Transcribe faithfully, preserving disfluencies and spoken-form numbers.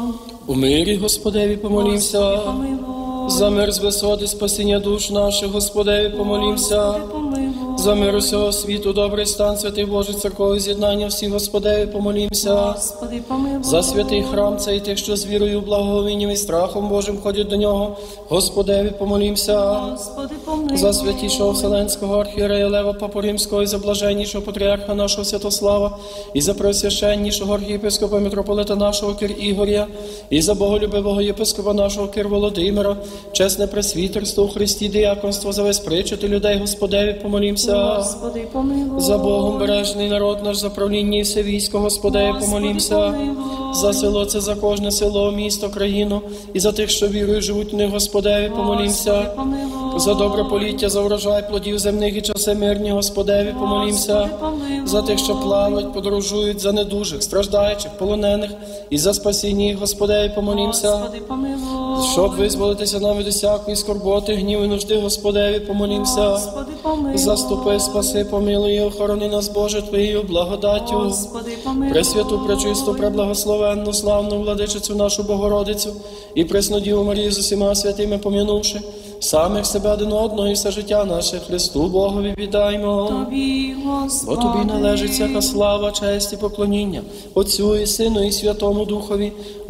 У мирі, Господеві, помолімся. Господи, помилуй. За мир з висоти, спасіння душ наших, Господеві, помолімся. Господи, помилуй. За мир усього світу, добрий стан святих Божих церков, з'єднання всіх, Господеві, помолімся. Господи, помилуй. За святий храм цей тих, що з вірою, благовінням і страхом Божим ходять до нього, Господеві, помолімся. Господи, помилуй. За святішого Вселенського архієрея Лева Папу Римського, і за блаженнішого патріарха нашого Святослава, і за преосвященнішого архієпископа митрополита нашого Кир Ігоря, і за боголюбивого єпископа нашого Кир Володимира, чесне пресвітерство у Христі, діяконство, за весь причити людей, Господеві, помолімся. Господи, помилуй. За Богом бережний народ наш, за правління і все військо, Господеві, помолімся. помилуй. За село це, за кожне село, місто, країну, і за тих, що вірою живуть в них, Господеві, помолімся. Господи, помилуй. За добре поліття, за урожай плодів земних і часи мирні, Господеві, помолімся. Господи, помилуй. За тих, що плавають, подорожують, за недужих, страждаючих, полонених, і за спасіння їх, Господеві, помолімся. Господи, помилуй. Щоб визволитися нам від усякої скорботи, гніву і нужди, Господеві, помолімся. Господи, помилуй. Заступи, спаси, помилуй і охорони нас, Боже, Твоєю благодаттю. Господи, помилуй. Пресвяту, пречисту, преблагословенну, славну владичицю нашу Богородицю і пресну Діву Марію з усіма святими пом'янувши, самих себе один одного і все життя наше Христу Богові віддаймо. Тобі, Бо Господи. Тобі належить всяка слава, честь і поклоніння, Отцю і Сину і Святому Духові,